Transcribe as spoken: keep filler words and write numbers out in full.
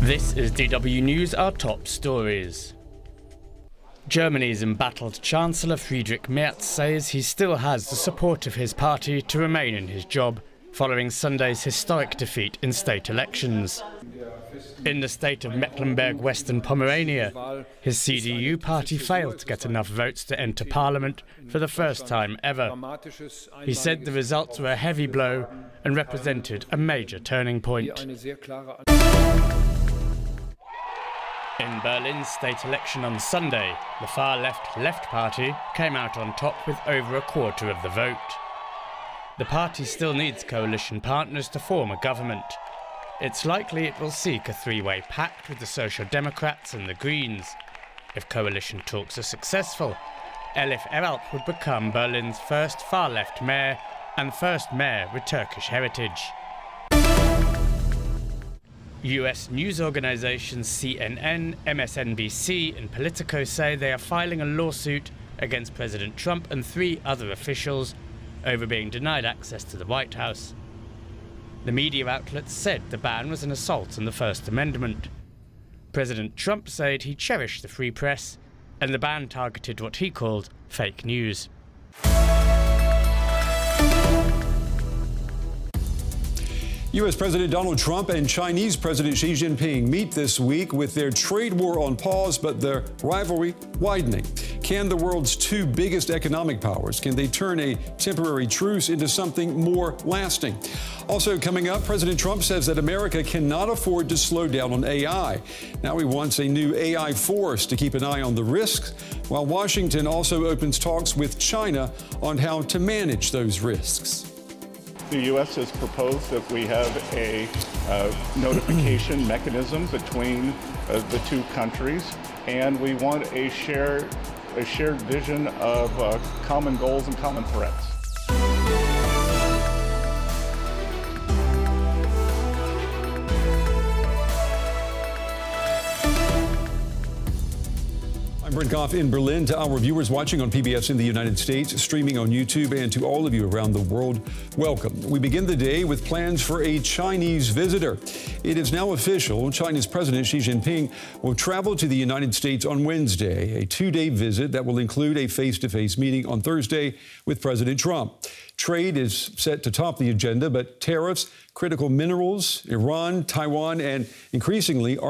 This is D W News, our top stories. Germany's embattled Chancellor Friedrich Merz says he still has the support of his party to remain in his job following Sunday's historic defeat in state elections. In the state of Mecklenburg-Western Pomerania, his C D U party failed to get enough votes to enter parliament for the first time ever. He said the results were a heavy blow and represented a major turning point. In Berlin's state election on Sunday, the far-left Left Party came out on top with over a quarter of the vote. The party still needs coalition partners to form a government. It's likely it will seek a three-way pact with the Social Democrats and the Greens. If coalition talks are successful, Elif Eralp would become Berlin's first far-left mayor and first mayor with Turkish heritage. U S news organizations C N N, M S N B C and Politico say they are filing a lawsuit against President Trump and three other officials over being denied access to the White House. The media outlets said the ban was an assault on the First Amendment. President Trump said he cherished the free press, and the ban targeted what he called fake news. U S President Donald Trump and Chinese President Xi Jinping meet this week with their trade war on pause, but their rivalry widening. Can the world's two biggest economic powers, can they turn a temporary truce into something more lasting? Also coming up, President Trump says that America cannot afford to slow down on A I. Now he wants a new A I force to keep an eye on the risks, while Washington also opens talks with China on how to manage those risks. The U S has proposed that we have a uh, notification mechanism between uh, the two countries, and we want a shared, a shared vision of uh, common goals and common threats. Brent Goff in Berlin. To our viewers watching on P B S in the United States, streaming on YouTube, and to all of you around the world, welcome. We begin the day with plans for a Chinese visitor. It is now official. China's President Xi Jinping will travel to the United States on Wednesday, a two-day visit that will include a face-to-face meeting on Thursday with President Trump. Trade is set to top the agenda, but tariffs, critical minerals, Iran, Taiwan, and increasingly